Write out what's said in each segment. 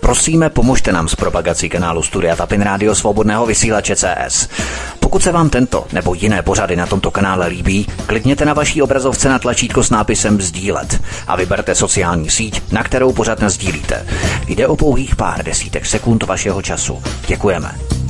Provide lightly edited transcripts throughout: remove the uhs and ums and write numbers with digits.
Prosíme, pomožte nám s propagací kanálu Studia Tapin Rádio Svobodného vysílače CS. Pokud se vám tento nebo jiné pořady na tomto kanále líbí, klikněte na vaší obrazovce na tlačítko s nápisem sdílet a vyberte sociální síť, na kterou pořad nasdílíte. Jde o pouhých pár desítek sekund vašeho času. Děkujeme.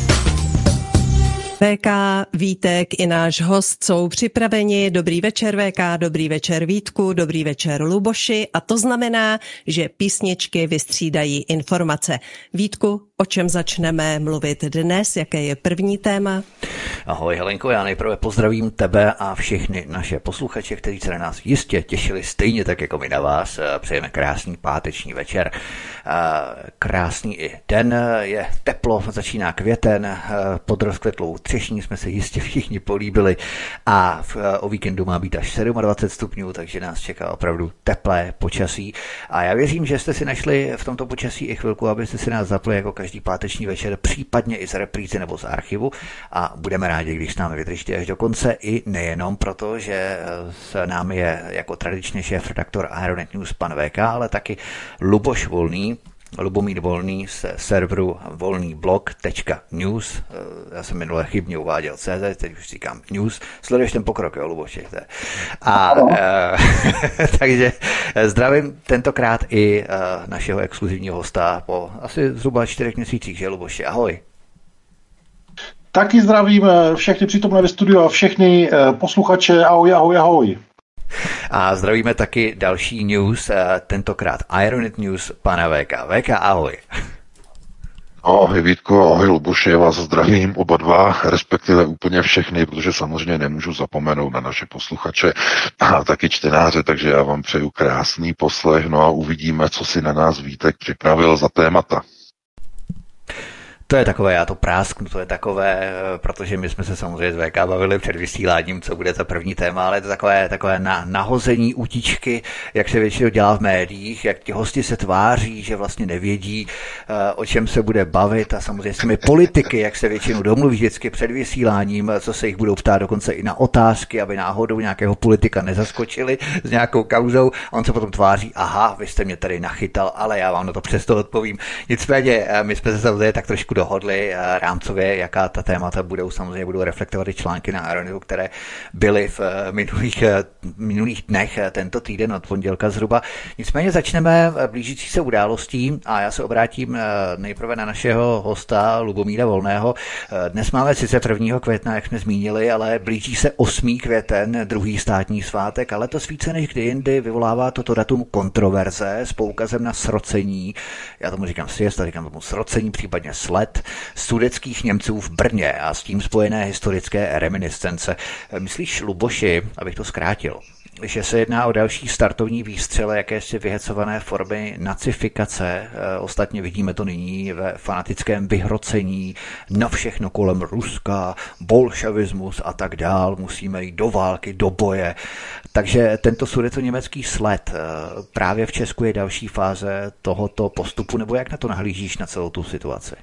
VK, Vítek i náš host jsou připraveni. Dobrý večer VK, dobrý večer Vítku, dobrý večer Luboši a to znamená, že písničky vystřídají informace. Vítku, o čem začneme mluvit dnes? Jaké je první téma? Ahoj Helenko, já nejprve pozdravím tebe a všechny naše posluchače, kteří se na nás jistě těšili stejně tak jako my na vás. Přejeme krásný páteční večer. Krásný i den, je teplo, začíná květen, pod rozkvetlou třešní jsme se jistě všichni políbili a o víkendu má být až 27 stupňů, takže nás čeká opravdu teplé počasí. A já věřím, že jste si našli v tomto počasí i chvilku, abyste si nás zapli jako každý páteční večer, případně i z reprízy nebo z archivu a budeme rádi, když s námi vydržíte až do konce i nejenom proto, že s námi je jako tradičně šéf-redaktor Ironet News pan VK, ale taky Luboš Volný, Lubomír Volný z serveru volnýblog.news. Já jsem minule chybně uváděl CZ, teď už říkám news. Sleduješ ten pokrok, jo, Luboši? Takže zdravím tentokrát i našeho exkluzivního hosta po asi zhruba 4 měsících, že Luboši? Ahoj. Taky zdravím všechny přítomné ve studiu a všechny posluchače. Ahoj, ahoj, ahoj. A zdravíme taky další news, tentokrát Ironet News, pana VK. VK, ahoj. Ahoj Vítko, ahoj Luboši, já vás zdravím oba dva, respektive úplně všechny, protože samozřejmě nemůžu zapomenout na naše posluchače a taky čtenáře, takže já vám přeju krásný poslech, no a uvidíme, co si na nás Vítek připravil za témata. To je takové, já to prásknu, to je takové, protože my jsme se samozřejmě z VK bavili před vysíláním, co bude to první téma, ale je to takové nahození útičky, jak se většinou dělá v médiích, jak ti hosti se tváří, že vlastně nevědí, o čem se bude bavit a samozřejmě s těmi politiky, jak se většinou domluví vždycky před vysíláním, co se jich budou ptát dokonce i na otázky, aby náhodou nějakého politika nezaskočili s nějakou kauzou a on se potom tváří, aha, vy jste mě tady nachytal, ale já vám na to přesto odpovím. Nicméně, my jsme se samozřejmě tak trošku dohodli rámcově, jaká ta témata budou. Samozřejmě budou reflektovat i články na Ironetu, které byly v minulých dnech tento týden od pondělka zhruba. Nicméně začneme blížící se událostí a já se obrátím nejprve na našeho hosta Lubomíra Volného. Dnes máme sice 1. května, jak jsme zmínili, ale blíží se 8. květen, druhý státní svátek, ale letos více než kdy jindy vyvolává toto datum kontroverze s poukazem na srocení. Já tomu říkám siesta, říkám tomu srocení, případně sled sudetských Němců v Brně a s tím spojené historické reminiscence. Myslíš, Luboši, abych to zkrátil, že se jedná o další startovní výstřel jakési vyhecované formy nacifikace? Ostatně vidíme to nyní ve fanatickém vyhrocení na všechno kolem Ruska, bolševismus a tak dál. Musíme jít do války, do boje. Takže tento sudetoněmecký sled právě v Česku je další fáze tohoto postupu, nebo jak na to nahlížíš, na celou tu situaci?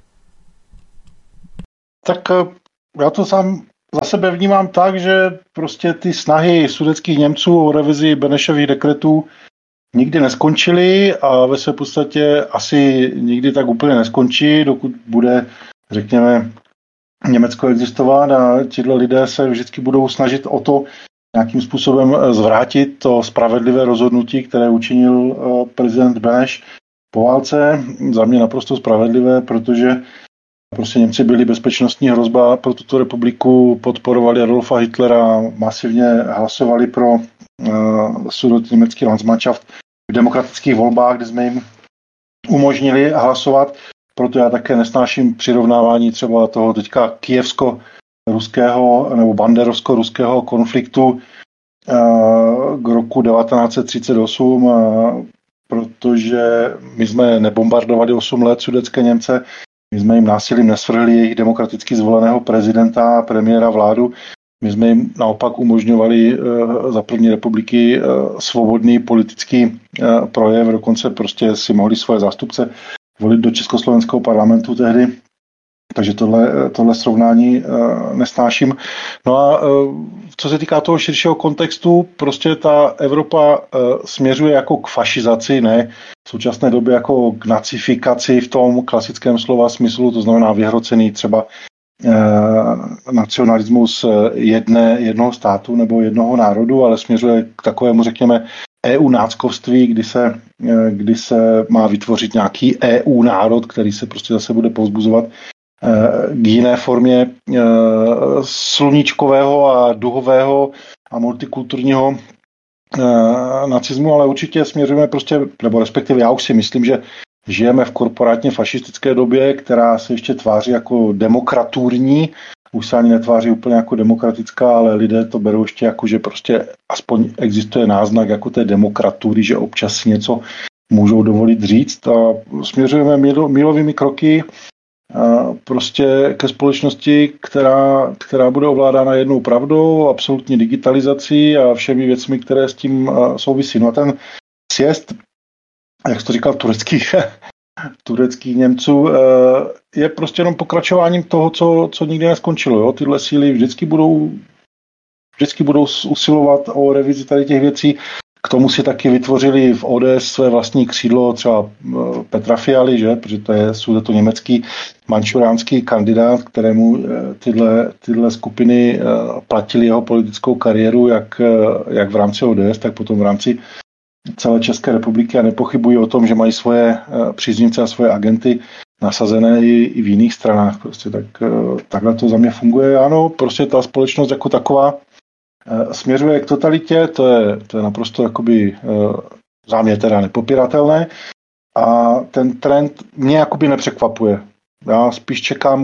Tak já to sám za sebe vnímám tak, že prostě ty snahy sudetských Němců o revizi Benešových dekretů nikdy neskončily a ve své podstatě asi nikdy tak úplně neskončí, dokud bude, řekněme, Německo existovat a tihle lidé se vždycky budou snažit o to nějakým způsobem zvrátit to spravedlivé rozhodnutí, které učinil prezident Beneš po válce. Za mě naprosto spravedlivé, protože prostě Němci byli bezpečnostní hrozba pro tuto republiku, podporovali Adolfa Hitlera, masivně hlasovali pro sudetněmecký Landsmannschaft v demokratických volbách, kde jsme jim umožnili hlasovat. Proto já také nesnáším přirovnávání třeba toho teďka kijevsko-ruského nebo banderovsko-ruského konfliktu k roku 1938, protože my jsme nebombardovali 8 let sudetské Němce, my jsme jim násilím nesvrhli jejich demokraticky zvoleného prezidenta, premiéra, vládu. My jsme jim naopak umožňovali za první republiky svobodný politický projev, dokonce prostě si mohli svoje zástupce volit do československého parlamentu tehdy. Takže tohle srovnání nesnáším. No a co se týká toho širšího kontextu, prostě ta Evropa směřuje jako k fašizaci, ne v současné době jako k nacifikaci v tom klasickém slova smyslu, to znamená vyhrocený třeba nacionalismus jednoho státu nebo jednoho národu, ale směřuje k takovému, řekněme, EU náckovství, kdy se má vytvořit nějaký EU národ, který se prostě zase bude povzbuzovat k jiné formě sluníčkového a duhového a multikulturního nacismu, ale určitě směřujeme prostě, nebo respektive já už si myslím, že žijeme v korporátně fašistické době, která se ještě tváří jako demokraturní, už se ani netváří úplně jako demokratická, ale lidé to berou ještě jako, že prostě aspoň existuje náznak jako té demokratury, že občas si něco můžou dovolit říct a směřujeme mílovými kroky prostě ke společnosti, která bude ovládána jednou pravdou, absolutní digitalizací a všemi věcmi, které s tím souvisí. No a ten sjezd, jak jsi to říkal, tureckých Němců, je prostě jenom pokračováním toho, co nikdy neskončilo. Jo? Tyhle síly vždycky budou usilovat o revizi tady těch věcí. K tomu si taky vytvořili v ODS své vlastní křídlo třeba Petra Fialy, že? Protože to je sudetoněmecký mančuránský kandidát, kterému tyhle skupiny platili jeho politickou kariéru, jak v rámci ODS, tak potom v rámci celé České republiky a nepochybují o tom, že mají svoje příznivce a svoje agenty nasazené i v jiných stranách. Prostě takhle to za mě funguje. Ano, prostě ta společnost jako taková směřuje k totalitě, to je naprosto jakoby za mě teda nepopiratelné a ten trend mě jakoby nepřekvapuje. Já spíš čekám,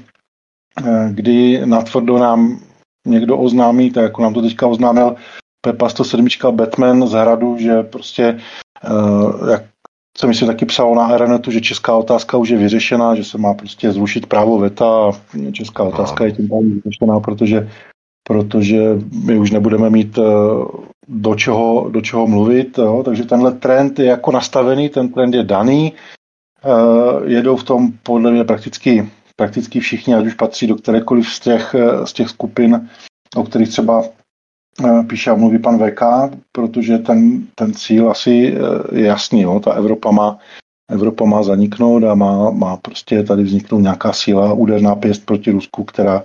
kdy natvrdo nám někdo oznámí, tak jako nám to teďka oznámil Pepa 107 Batman z Hradu, že prostě, jak se myslím taky psalo na Aeronetu, že česká otázka už je vyřešená, že se má prostě zrušit právo veta a česká otázka je tím pádem vyřešená, protože my už nebudeme mít do čeho mluvit. Jo? Takže tenhle trend je jako nastavený, ten trend je daný. Jedou v tom podle mě prakticky všichni, ať už patří do kterékoliv z těch skupin, o kterých třeba píše a mluví pan VK, protože ten cíl asi je jasný. Jo? Ta Evropa má zaniknout a má prostě tady vzniknout nějaká síla, úderná pěst proti Rusku, která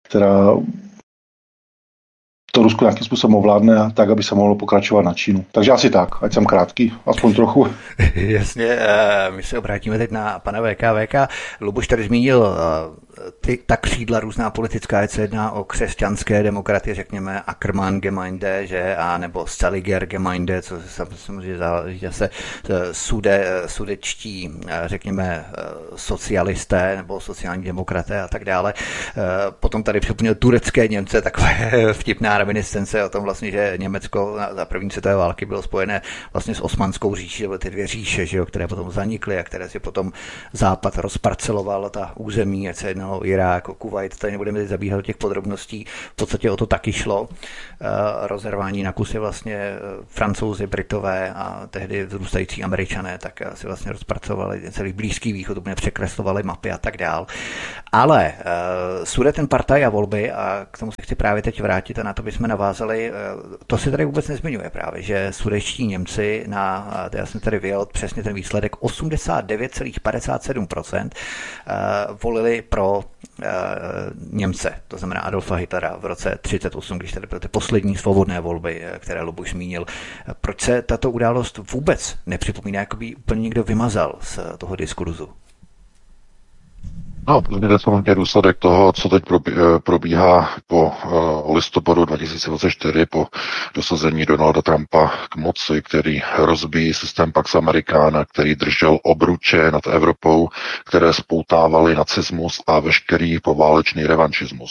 to Rusko nějakým způsobem ovládne tak, aby se mohlo pokračovat na Čínu. Takže asi tak, ať jsem krátký, aspoň trochu. Jasně, my se obrátíme teď na pana VK. Luboš tady zmínil ta křídla různá politická, ať se jedná o křesťanské demokraty, řekněme Ackermann Gemeinde, že, a nebo Staliger Gemeinde, co se samozřejmě záleží zase sudečtí, řekněme, socialisté nebo sociální demokraté a tak dále. Potom tady připomněl turecké Němce, takové vtipná reminiscence o tom vlastně, že Německo za první světové války bylo spojené vlastně s Osmanskou říší, že byly ty dvě říše, že jo, které potom zanikly a které si potom Západ rozparceloval ta území, ať se jednalo Irák, o Kuvajt, tady nebudeme teď zabíhat do těch podrobností, v podstatě o to taky šlo. Rozervání na kusy vlastně Francouzi, Britové a tehdy vzrůstající Američané, tak si vlastně rozpracovali celý Blízký východ, úplně překreslovali mapy a tak dál. Ale Sudetenpartaj a volby, a k tomu se chci právě teď vrátit a na to bychom navázali, to se tady vůbec nezmiňuje právě, že sudečtí Němci já jsem tady vyjel přesně ten výsledek, 89,57% volili pro Němce, to znamená Adolfa Hitlera v roce 1938, když tady byly ty poslední svobodné volby, které Luboš zmínil. Proč se tato událost vůbec nepřipomíná, jako by úplně někdo vymazal z toho diskurzu? No, to je samozřejmě důsledek toho, co teď probíhá po listopadu 2024, po dosazení Donalda Trumpa k moci, který rozbíjí systém Pax Americana, který držel obruče nad Evropou, které spoutávaly nacismus a veškerý poválečný revanšismus.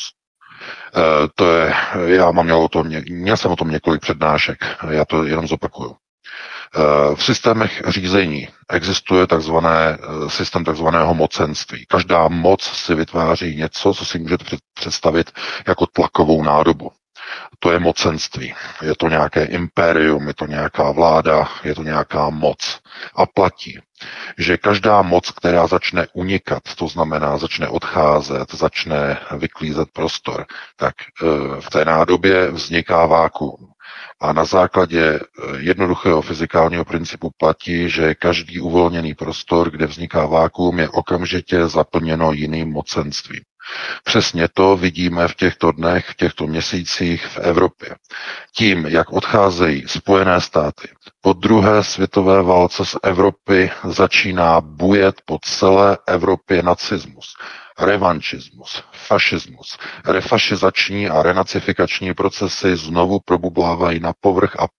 Měl jsem o tom několik přednášek, já to jenom zopakuju. V systémech řízení existuje systém takzvaného mocenství. Každá moc si vytváří něco, co si můžete představit jako tlakovou nádobu. To je mocenství. Je to nějaké impérium, je to nějaká vláda, je to nějaká moc. A platí, že každá moc, která začne unikat, to znamená začne odcházet, začne vyklízet prostor, tak v té nádobě vzniká vákuum. A na základě jednoduchého fyzikálního principu platí, že každý uvolněný prostor, kde vzniká vákuum, je okamžitě zaplněno jiným mocenstvím. Přesně to vidíme v těchto dnech, v těchto měsících v Evropě. Tím, jak odcházejí Spojené státy, po druhé světové válce z Evropy začíná bujet po celé Evropě nacismus, revanšismus, fašismus. Refašizační a renacifikační procesy znovu probublávají na povrch a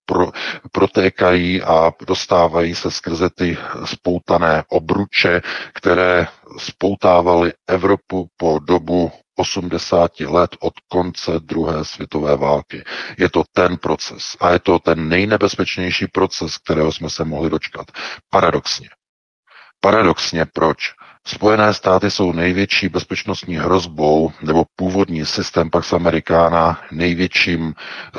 protékají a dostávají se skrze ty spoutané obruče, které spoutávaly Evropu po dobu 80 let od konce druhé světové války. Je to ten proces a je to ten nejnebezpečnější proces, kterého jsme se mohli dočkat. Paradoxně. Paradoxně proč? Spojené státy jsou největší bezpečnostní hrozbou, nebo původní systém Pax Americana největším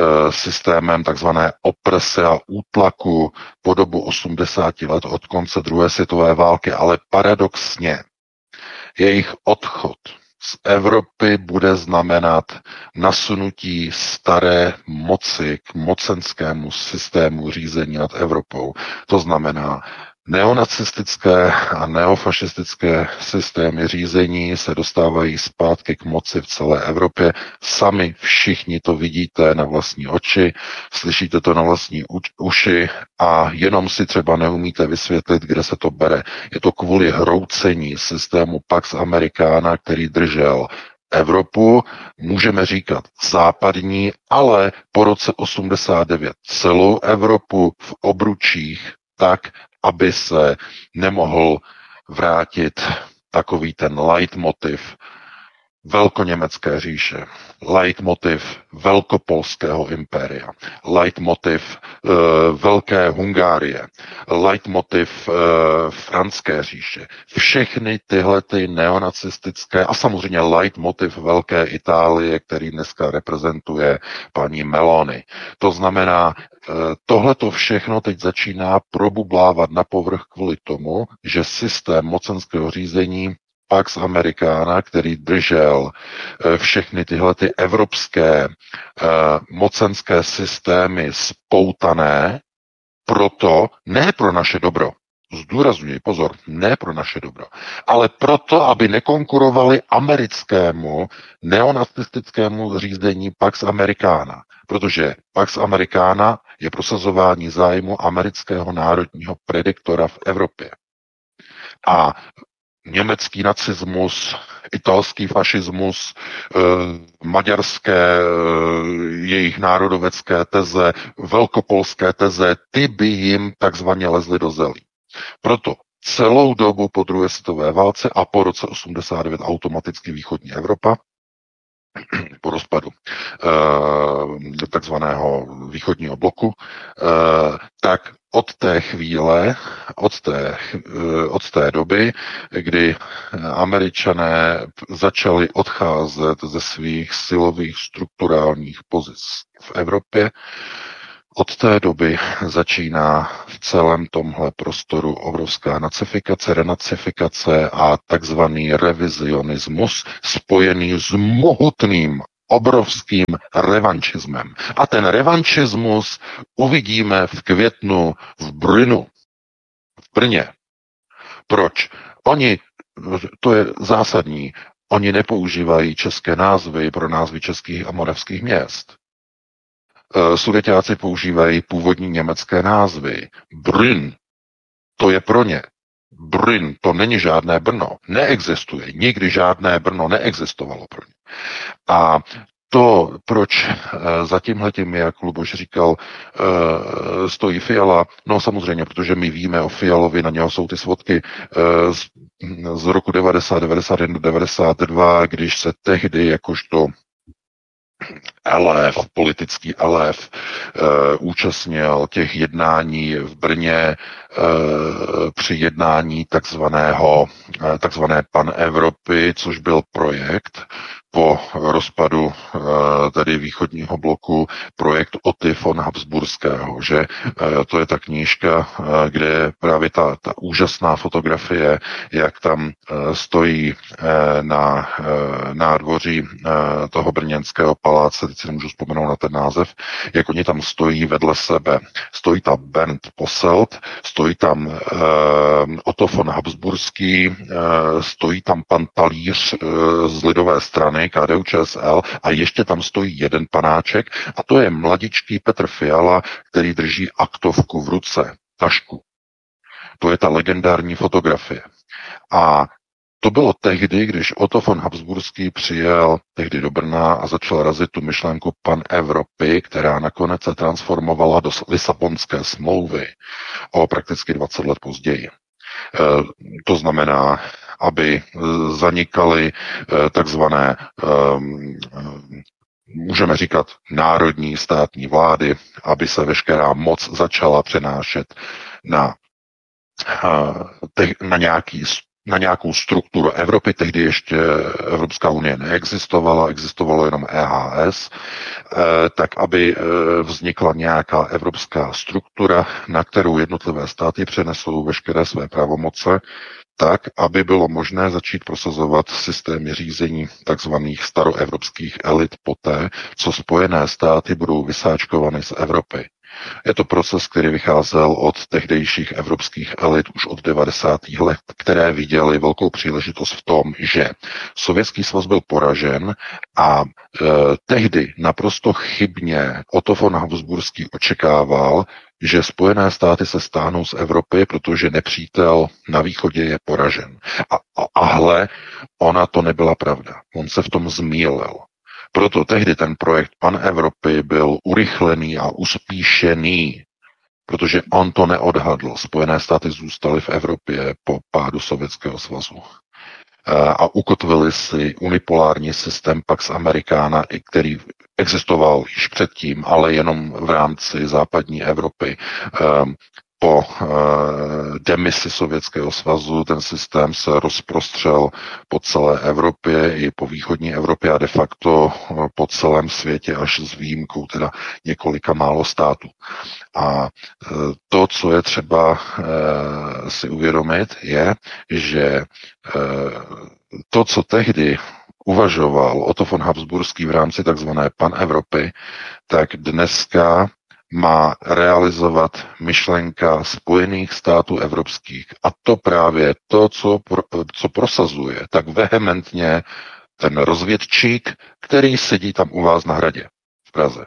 systémem takzvané oprese a útlaku po dobu 80 let od konce druhé světové války, ale paradoxně jejich odchod z Evropy bude znamenat nasunutí staré moci k mocenskému systému řízení nad Evropou. To znamená, neonacistické a neofašistické systémy řízení se dostávají zpátky k moci v celé Evropě. Sami všichni to vidíte na vlastní oči, slyšíte to na vlastní uši a jenom si třeba neumíte vysvětlit, kde se to bere. Je to kvůli hroucení systému Pax Americana, který držel Evropu, můžeme říkat západní, ale po roce 89 celou Evropu v obručích tak, aby se nemohl vrátit takový ten leitmotiv velkoněmecké říše, leitmotiv velkopolského impéria, leitmotiv Velké Hungárie, leitmotiv franské říše. Všechny tyhle ty neonacistické a samozřejmě leitmotiv Velké Itálie, který dneska reprezentuje paní Meloni. To znamená, tohleto všechno teď začíná probublávat na povrch kvůli tomu, že systém mocenského řízení Pax Americana, který držel všechny tyhle ty evropské mocenské systémy spoutané, proto ne pro naše dobro, zdůrazňuji, pozor, ne pro naše dobro, ale proto, aby nekonkurovali americkému neonacistickému řízení Pax Americana. Protože Pax Americana je prosazování zájmu amerického národního prediktora v Evropě. A německý nacismus, italský fašismus, maďarské jejich národovecké teze, velkopolské teze, ty by jim takzvaně lezly do zelí. Proto celou dobu po druhé světové válce a po roce 89 automaticky východní Evropa, po rozpadu takzvaného východního bloku, tak od té chvíle, od té doby, kdy Američané začali odcházet ze svých silových strukturálních pozic v Evropě, od té doby začíná v celém tomhle prostoru obrovská nacifikace, renacifikace a takzvaný revizionismus spojený s mohutným obrovským revanšismem. A ten revanšismus uvidíme v květnu v Brně. Proč? To je zásadní, oni nepoužívají české názvy pro názvy českých a moravských měst. Sudeťáci používají původní německé názvy. Brünn, to je pro ně. Brünn, to není žádné Brno. Neexistuje. Nikdy žádné Brno neexistovalo pro ně. A to, proč za tímhletím, jak Luboš říkal, stojí Fiala, no samozřejmě, protože my víme o Fialovi, na něho jsou ty svodky z roku 90, 91, 92, když se tehdy jakožto elév, politický elév, účastnil těch jednání v Brně při jednání takzvané Pan-Evropy, což byl projekt po rozpadu tedy východního bloku, projekt Otty von Habsburského, že to je ta knížka, kde je právě ta úžasná fotografie, jak tam stojí na nádvoří toho brněnského paláce, teď si nemůžu vzpomenout na ten název, jak oni tam stojí vedle sebe. Stojí tam Bernd Posselt, stojí tam Otto von Habsburský, stojí tam pan Talíř z lidové strany, KDU-ČSL, a ještě tam stojí jeden panáček, a to je mladičký Petr Fiala, který drží aktovku v ruce, tašku. To je ta legendární fotografie. A to bylo tehdy, když Otto von Habsburský přijel tehdy do Brna a začal razit tu myšlenku Pan-Evropy, která nakonec se transformovala do Lisabonské smlouvy o prakticky 20 let později. To znamená, aby zanikaly takzvané, můžeme říkat, národní státní vlády, aby se veškerá moc začala přenášet na nějakou strukturu Evropy. Tehdy ještě Evropská unie neexistovala, existovalo jenom EHS, tak aby vznikla nějaká evropská struktura, na kterou jednotlivé státy přenesou veškeré své pravomoce, tak, aby bylo možné začít prosazovat systémy řízení takzvaných staroevropských elit poté, co Spojené státy budou vysáčkovány z Evropy. Je to proces, který vycházel od tehdejších evropských elit už od 90. let, které viděly velkou příležitost v tom, že Sovětský svaz byl poražen a tehdy naprosto chybně Otto von Habsburský očekával, že Spojené státy se stáhnou z Evropy, protože nepřítel na východě je poražen. A hle, ona to nebyla pravda. On se v tom zmýlil. Proto tehdy ten projekt Pan-Evropy byl urychlený a uspíšený, protože on to neodhadl. Spojené státy zůstaly v Evropě po pádu Sovětského svazu. A ukotvili si unipolární systém Pax Americana, který existoval již předtím, ale jenom v rámci západní Evropy. Po demisi Sovětského svazu ten systém se rozprostřel po celé Evropě i po východní Evropě a de facto po celém světě až s výjimkou teda několika málo států. A to, co je třeba si uvědomit, je, že to, co tehdy uvažoval Otto von Habsburský v rámci takzvané Pan-Evropy, tak dneska má realizovat myšlenka Spojených států evropských. A to právě to, co prosazuje tak vehementně ten rozvědčík, který sedí tam u vás na hradě v Praze.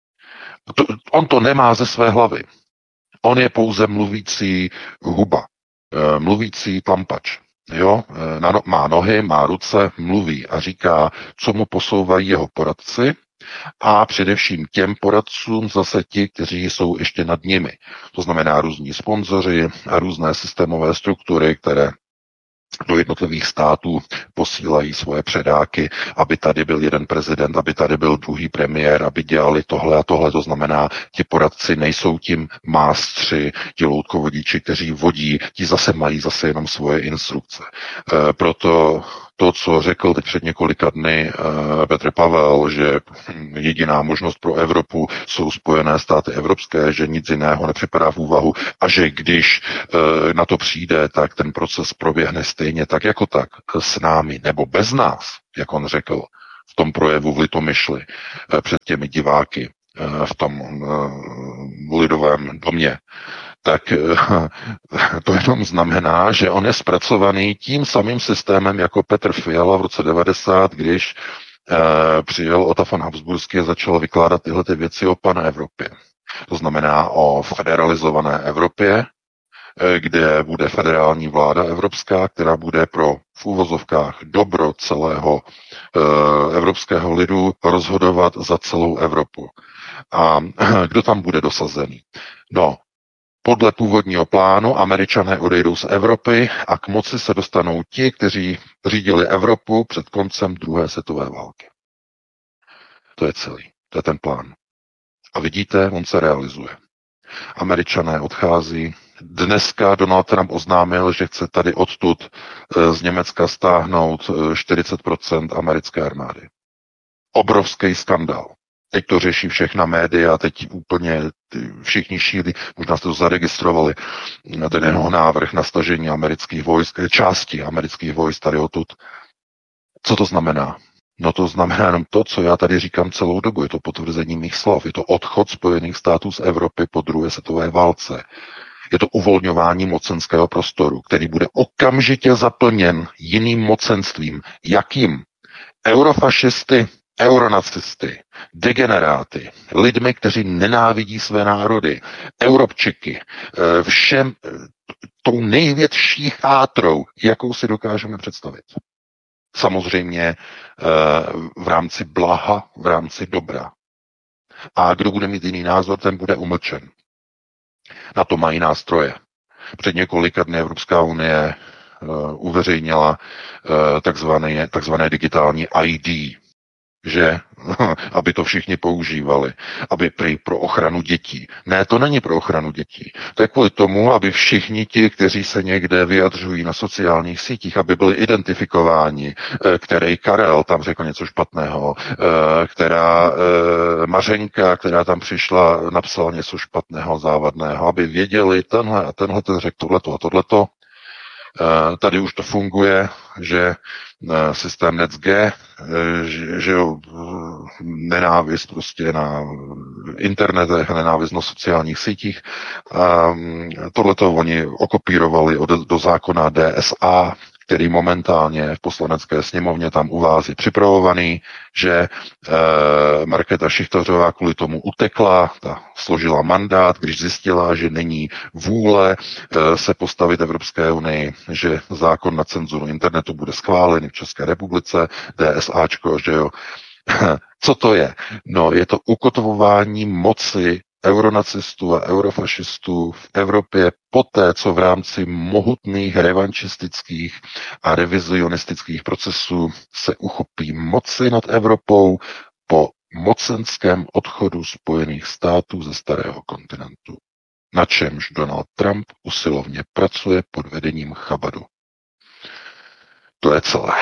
On to nemá ze své hlavy. On je pouze mluvící huba, mluvící tlampač. Jo? Má nohy, má ruce, mluví a říká, co mu posouvají jeho poradci, a především těm poradcům zase ti, kteří jsou ještě nad nimi. To znamená různí sponzoři a různé systémové struktury, které do jednotlivých států posílají svoje předáky, aby tady byl jeden prezident, aby tady byl druhý premiér, aby dělali tohle a tohle. To znamená, ti poradci nejsou tím mástři, ti loutkovodiči, kteří vodí, ti zase mají zase jenom svoje instrukce. Proto to, co řekl teď před několika dny Petr Pavel, že jediná možnost pro Evropu jsou Spojené státy evropské, že nic jiného nepřipadá v úvahu a že když na to přijde, tak ten proces proběhne stejně tak jako tak s námi nebo bez nás, jak on řekl v tom projevu v Litomyšli před těmi diváky v tom lidovém domě, tak to jenom znamená, že on je zpracovaný tím samým systémem jako Petr Fiala v roce 90, když přijel Otto von Habsburský a začal vykládat tyhle ty věci o Pan-Evropě. To znamená o federalizované Evropě, kde bude federální vláda evropská, která bude pro v úvozovkách dobro celého evropského lidu rozhodovat za celou Evropu. A kdo tam bude dosazený? No, podle původního plánu Američané odejdou z Evropy a k moci se dostanou ti, kteří řídili Evropu před koncem druhé světové války. To je celý. To je ten plán. A vidíte, on se realizuje. Američané odchází. Dneska Donald Trump oznámil, že chce tady odtud z Německa stáhnout 40% americké armády. Obrovský skandál. Teď to řeší všechna média, teď úplně všichni šíří, možná jste to zaregistrovali, ten jeho návrh na stažení amerických vojsk, části amerických vojsk tady odtud. Co to znamená? No to znamená jenom to, co já tady říkám celou dobu. Je to potvrzení mých slov. Je to odchod Spojených států z Evropy po druhé světové válce. Je to uvolňování mocenského prostoru, který bude okamžitě zaplněn jiným mocenstvím. Jakým? Eurofašisty, euronacisty, degeneráty, lidmi, kteří nenávidí své národy, Europčiky, všem tou největší chátrou, jakou si dokážeme představit. Samozřejmě v rámci blaha, v rámci dobra. A kdo bude mít jiný názor, ten bude umlčen. Na to mají nástroje. Před několika dny Evropská unie uveřejnila takzvané digitální ID, že aby to všichni používali, aby pro ochranu dětí. Ne, to není pro ochranu dětí. To je kvůli tomu, aby všichni ti, kteří se někde vyjadřují na sociálních sítích, aby byli identifikováni, který Karel tam řekl něco špatného, která Mařenka, která tam přišla, napsala něco špatného, závadného, aby věděli, tenhle a tenhle ten řekl tohleto a tohleto. Tady už to funguje, že systém NetzG, že nenávist prostě na internetech, nenávist na sociálních sítích. Tohleto oni okopírovali do zákona DSA, který momentálně v poslanecké sněmovně tam u vás je připravovaný, že Markéta Šichtařová kvůli tomu utekla, ta složila mandát, když zjistila, že není vůle se postavit Evropské unii, že zákon na cenzuru internetu bude schválený v České republice, DSAčko, že jo. Co to je? No, je to ukotvování moci euronacistů a eurofašistů v Evropě poté, co v rámci mohutných revanšistických a revizionistických procesů se uchopí moci nad Evropou po mocenském odchodu Spojených států ze starého kontinentu. Na čemž Donald Trump usilovně pracuje pod vedením Chabadu. To je celé.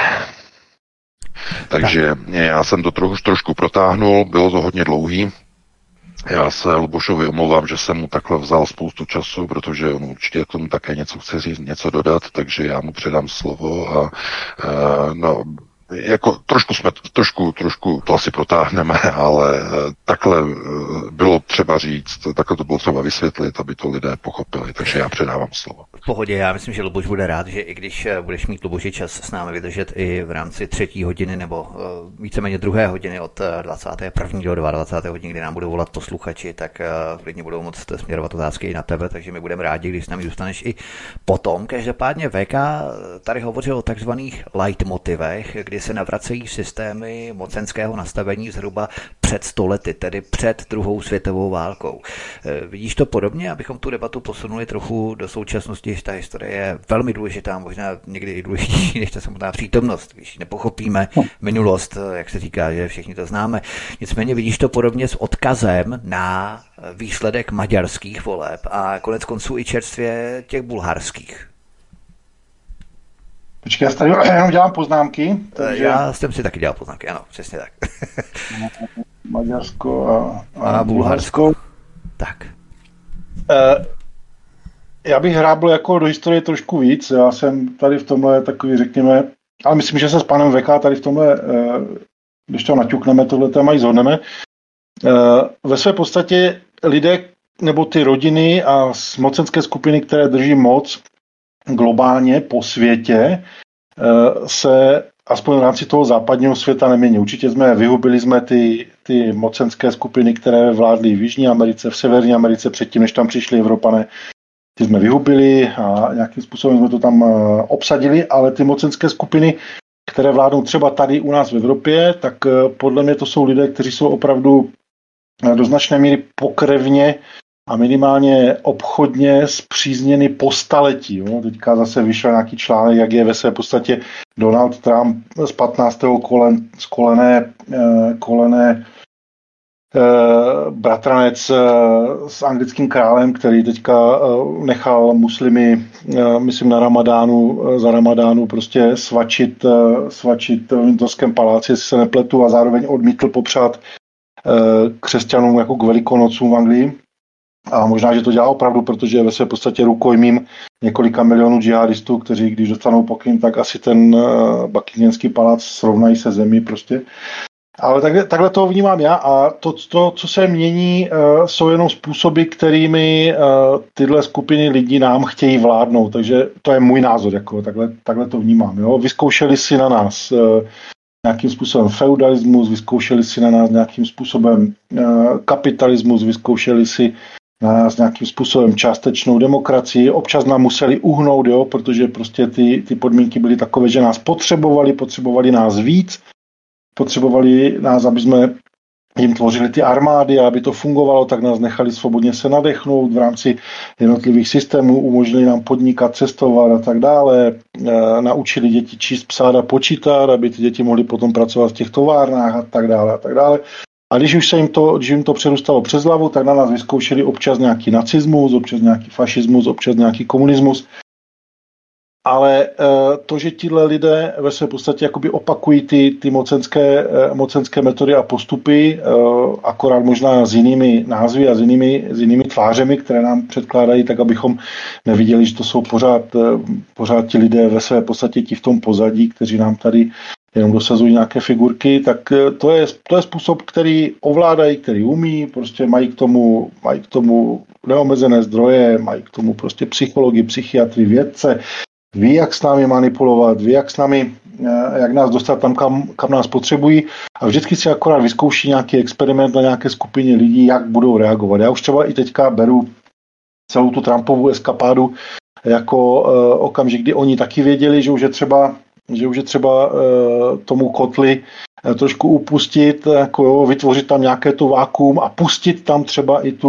Takže já jsem to trošku protáhnul, bylo to hodně dlouhý. Já se Lubošovi omlouvám, že jsem mu takhle vzal spoustu času, protože on určitě k tomu také něco chce říct, něco dodat, takže já mu předám slovo a no, jako trošku to asi protáhneme, ale takhle bylo třeba říct, takhle to bylo třeba vysvětlit, aby to lidé pochopili, takže já předávám slovo. V pohodě, já myslím, že Luboš bude rád, že i když budeš mít, Luboši, čas s námi vydržet i v rámci 3. hodiny nebo víceméně 2. hodiny od 21. do 22. hodiny, kdy nám budou volat posluchači, tak klidně budou moct směrovat otázky i na tebe, takže my budeme rádi, když s námi zůstaneš i potom. Každopádně VK tady hovořil o takzvaných leitmotivech, kdy se navracejí systémy mocenského nastavení zhruba před 100 lety, tedy před druhou světovou válkou. Vidíš to podobně, abychom tu debatu posunuli trochu do současnosti, že ta historie je velmi důležitá, možná někdy i důležitější než ta samotná přítomnost, když nepochopíme minulost, jak se říká, že všichni to známe. Nicméně vidíš to podobně s odkazem na výsledek maďarských voleb a konec konců i čerstvě těch bulharských. Počkej, já tady jenom dělám poznámky. Takže... Já jsem si taky dělal poznámky, ano, přesně tak. Maďarsko a Bulharsko. Tak. Já bych hrábl jako do historie trošku víc. Já jsem tady v tomhle takový, řekněme, ale myslím, že se s panem VK tady v tomhle, když to naťukneme, tohle téma i zhodneme. Ve své podstatě lidé, nebo ty rodiny a mocenské skupiny, které drží moc globálně po světě, se aspoň v rámci toho západního světa nemění. Určitě vyhubili jsme ty mocenské skupiny, které vládly v Jižní Americe, v Severní Americe předtím, než tam přišli Evropané. Ty jsme vyhubili a nějakým způsobem jsme to tam obsadili, ale ty mocenské skupiny, které vládnou třeba tady u nás v Evropě, tak podle mě to jsou lidé, kteří jsou opravdu do značné míry pokrevně a minimálně obchodně spřízněny po staletí. Jo. Teďka zase vyšel nějaký článek, jak je ve své podstatě Donald Trump z 15. kolené bratranec s anglickým králem, který teďka nechal muslimy, myslím za Ramadánu prostě svačit v Windsorském paláci, jestli se nepletu, a zároveň odmítl popřát křesťanům jako k Velikonocům v Anglii. A možná, že to dělá opravdu, protože je ve své podstatě rukojmím několika milionů džihadistů, kteří, když dostanou pokyn, tak asi ten Buckinghamský palác srovnají se zemí prostě. Ale takhle to vnímám já, a to, co se mění, jsou jenom způsoby, kterými tyhle skupiny lidí nám chtějí vládnout. Takže to je můj názor, jako takhle to vnímám. Jo? Vyzkoušeli si na nás nějakým způsobem feudalismus, vyzkoušeli si na nás nějakým způsobem kapitalismus, vyzkoušeli si na nás nějakým způsobem částečnou demokracii. Občas nám museli uhnout, jo? Protože prostě ty podmínky byly takové, že nás potřebovali nás víc, potřebovali nás, aby jsme jim tvořili ty armády, a aby to fungovalo, tak nás nechali svobodně se nadechnout v rámci jednotlivých systémů, umožnili nám podnikat, cestovat a tak dále, naučili děti číst, psát a počítat, aby ty děti mohly potom pracovat v těch továrnách a tak dále a tak dále. A když jim to přerůstalo přes hlavu, tak na nás vyzkoušeli občas nějaký nacismus, občas nějaký fašismus, občas nějaký komunismus. Ale to, že tihle lidé ve své podstatě jakoby opakují ty mocenské metody a postupy, akorát možná s jinými názvy a s jinými tvářemi, které nám předkládají, tak abychom neviděli, že to jsou pořád ti lidé ve své podstatě ti v tom pozadí, kteří nám tady jenom dosazují nějaké figurky, tak to je způsob, který ovládají, který umí, prostě mají k tomu neomezené zdroje, mají k tomu prostě psychologii, psychiatry, vědce, ví, jak s námi manipulovat, ví, jak nás dostat tam, kam nás potřebují, a vždycky si akorát vyzkouší nějaký experiment na nějaké skupině lidí, jak budou reagovat. Já už třeba i teďka beru celou tu Trumpovu eskapádu jako okamžik, kdy oni taky věděli, že už je třeba tomu kotli trošku upustit, jako vytvořit tam nějaké to vákuum a pustit tam třeba i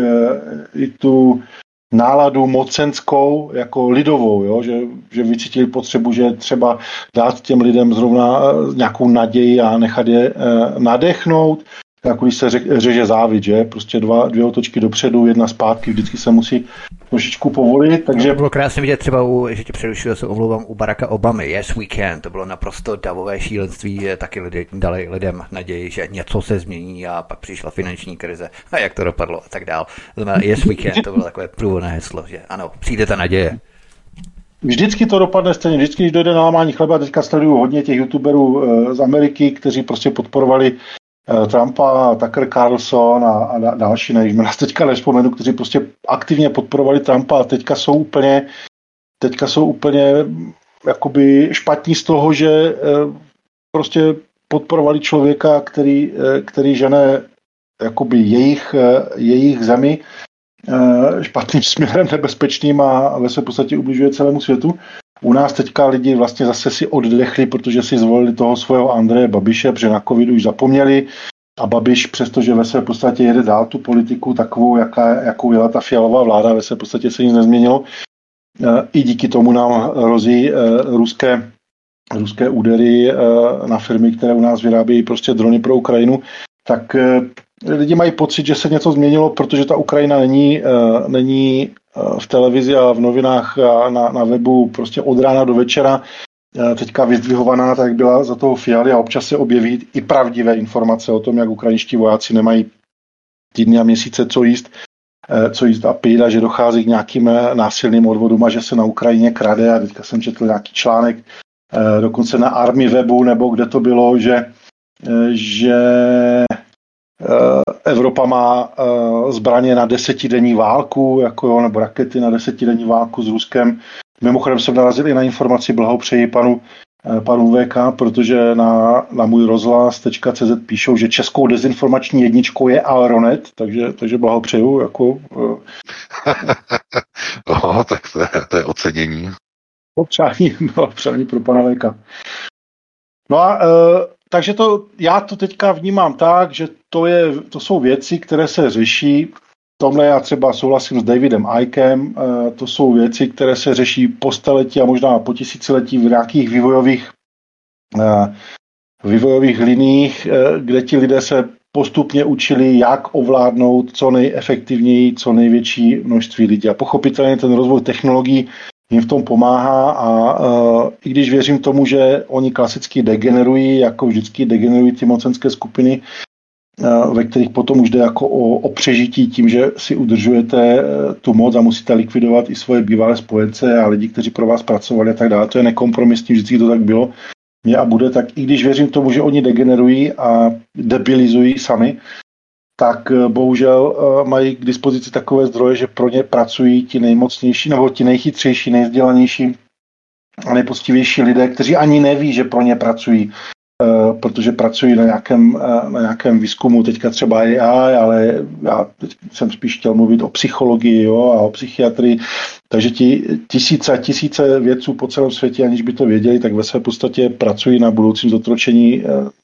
tu náladu mocenskou jako lidovou, jo? Že vycítili potřebu, že třeba dát těm lidem zrovna nějakou naději a nechat je nadechnout, jako když se řeže závid, že? Prostě dvě otočky dopředu, jedna zpátky, vždycky se musí trošičku povolit, takže... Bylo krásně vidět třeba, že tě přerušil, se omlouvám, u Baracka Obamy, Yes We Can, to bylo naprosto davové šílenství, taky dali lidem naději, že něco se změní, a pak přišla finanční krize a jak to dopadlo a tak dál. Yes We Can, to bylo takové průvodné heslo, že ano, přijde ta naděje. Vždycky to dopadne stejně, vždycky, když dojde na lámání chleba, teďka sleduju hodně těch youtuberů z Ameriky, kteří prostě podporovali Trumpa, Tucker Carlson a další, než nás teďka nevzpomenu, kteří prostě aktivně podporovali Trumpa a teďka jsou úplně jakoby špatní z toho, že prostě podporovali člověka, který žene jakoby jejich zemi špatným směrem, nebezpečným, a ve své podstatě ubližuje celému světu. U nás teďka lidi vlastně zase si oddechli, protože si zvolili toho svého Andreje Babiše, protože na covidu už zapomněli, a Babiš, přestože ve své podstatě jede dál tu politiku takovou, jakou jela ta Fialová vláda, ve své podstatě se nic nezměnilo. I díky tomu nám hrozí ruské údery na firmy, které u nás vyrábějí prostě drony pro Ukrajinu, tak lidi mají pocit, že se něco změnilo, protože ta Ukrajina není v televizi a v novinách a na webu prostě od rána do večera teďka vyzdvihovaná, tak byla za toho Fialy, a občas se objeví i pravdivé informace o tom, jak ukrajinští vojáci nemají týdny a měsíce co jíst a pít, a že dochází k nějakým násilným odvodům a že se na Ukrajině krade. A teďka jsem četl nějaký článek dokonce na Army webu, nebo kde to bylo, že Evropa má zbraně na 10denní válku, nebo rakety na 10denní válku s Ruskem. Mimochodem jsem narazil i na informaci, blahopřeji panu VK, protože na můj rozhlas.cz píšou, že českou dezinformační jedničkou je Aeronet, takže blahopřeju. Tak to je ocenění. Přání pro pana VK. No a takže já to teďka vnímám tak, že to jsou věci, které se řeší. V tomhle já třeba souhlasím s Davidem Ickem. To jsou věci, které se řeší po staletí a možná po tisíciletí v nějakých vývojových liniích, kde ti lidé se postupně učili, jak ovládnout co nejefektivněji, co největší množství lidí. A pochopitelně ten rozvoj technologií jim v tom pomáhá a i když věřím tomu, že oni klasicky degenerují, jako vždycky degenerují ty mocenské skupiny, ve kterých potom už jde jako o přežití tím, že si udržujete tu moc a musíte likvidovat i svoje bývalé spojence a lidi, kteří pro vás pracovali a tak dále. To je nekompromisní, vždycky to tak bylo. Je a bude, tak i když věřím tomu, že oni degenerují a debilizují sami, tak bohužel mají k dispozici takové zdroje, že pro ně pracují ti nejmocnější nebo ti nejchytřejší, nejvzdělanější a nejpoctivější lidé, kteří ani neví, že pro ně pracují, protože pracují na nějakém výzkumu, teďka třeba AI, ale já teď jsem spíš chtěl mluvit o psychologii, jo, a o psychiatrii, takže ti tisíce vědců po celém světě, aniž by to věděli, tak ve své podstatě pracují na budoucím zotročení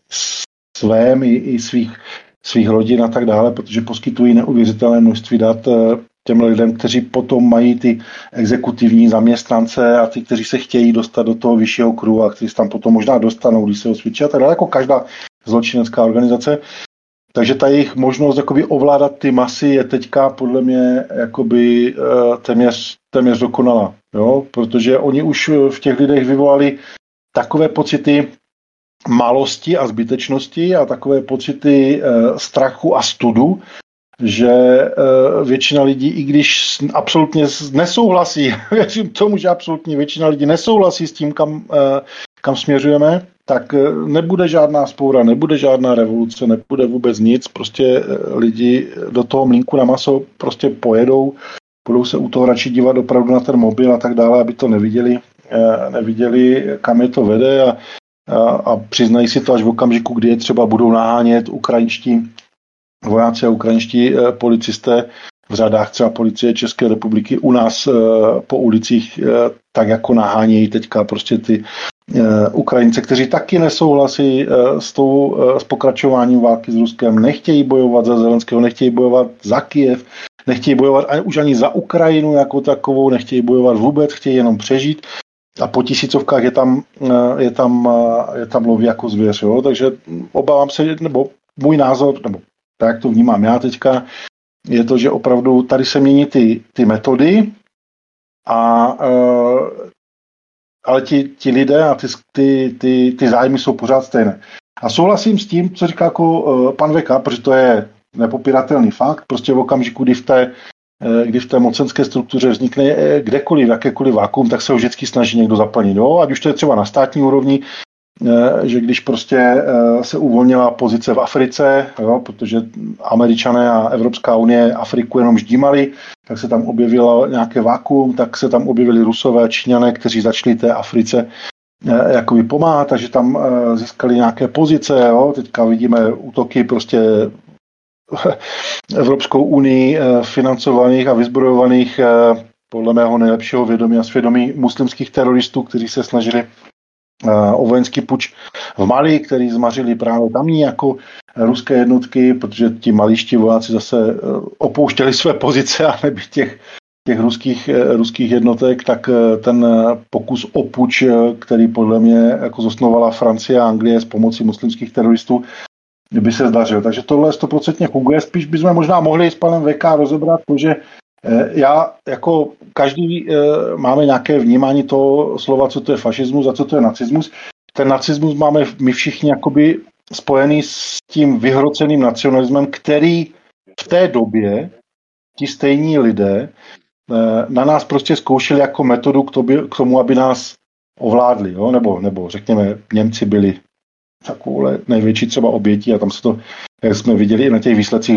svém i svých rodin a tak dále, protože poskytují neuvěřitelné množství dat těm lidem, kteří potom mají ty exekutivní zaměstnance a ty, kteří se chtějí dostat do toho vyššího kruhu a kteří se tam potom možná dostanou, když se osvědčí a tak dále, jako každá zločinecká organizace. Takže ta jejich možnost jakoby ovládat ty masy je teďka podle mě jakoby téměř dokonalá, jo? Protože oni už v těch lidech vyvolali takové pocity malosti a zbytečnosti a takové pocity strachu a studu, že většina lidí, i když absolutně nesouhlasí, věřím tomu, že absolutně většina lidí nesouhlasí s tím, kam směřujeme, tak nebude žádná vzpoura, nebude žádná revoluce, nebude vůbec nic, prostě lidi do toho mlýnku na maso prostě pojedou, budou se u toho radši dívat opravdu na ten mobil a tak dále, aby to neviděli, kam je to vede a přiznají si to až v okamžiku, kdy je třeba budou nahánět ukrajinští vojáci a ukrajinští policisté v řadách třeba policie České republiky u nás po ulicích tak jako nahánějí teďka prostě ty Ukrajince, kteří taky nesouhlasí s pokračováním války s Ruskem, nechtějí bojovat za Zelenského, nechtějí bojovat za Kyjev, nechtějí bojovat už ani za Ukrajinu jako takovou, nechtějí bojovat vůbec, chtějí jenom přežít a po tisícovkách je tam loví jako zvěř, jo? Takže obávám se, nebo můj názor, nebo tak, jak to vnímám já teďka, je to, že opravdu tady se mění ty metody, ale ti lidé a ty zájmy jsou pořád stejné. A souhlasím s tím, co říká jako pan Veka, protože to je nepopiratelný fakt. Prostě v okamžiku, kdy v té mocenské struktuře vznikne kdekoliv, jakékoliv vákuum, tak se ho vždycky snaží někdo zaplnit. Jo? Ať už to je třeba na státní úrovni, že když prostě se uvolnila pozice v Africe, jo, protože Američané a Evropská unie Afriku jenom ždímali, tak se tam objevilo nějaké vákuum, tak se tam objevili Rusové a Číňané, kteří začali té Africe jakoby pomáhat, takže tam získali nějaké pozice. Jo. Teďka vidíme útoky prostě Evropskou unii financovaných a vyzbrojovaných podle mého nejlepšího vědomí a svědomí muslimských teroristů, kteří se snažili o vojenský puč v Mali, který zmařili právě tamní jako ruské jednotky, protože ti malíští vojáci zase opouštěli své pozice a nebýt těch ruských jednotek, tak ten pokus o puč, který podle mě jako zosnovala Francie a Anglie s pomocí muslimských teroristů, by se zdařil. Takže tohle 100% funguje. Spíš bychom možná mohli s panem VK rozebrat to, že já jako každý máme nějaké vnímání toho slova, co to je fašismus a co to je nacismus. Ten nacismus máme my všichni jakoby spojený s tím vyhroceným nacionalismem, který v té době ti stejní lidé na nás prostě zkoušeli jako metodu k tomu, aby nás ovládli. Jo? Nebo řekněme, Němci byli takovou největší třeba obětí a tam se to, jak jsme viděli i na těch výsledcích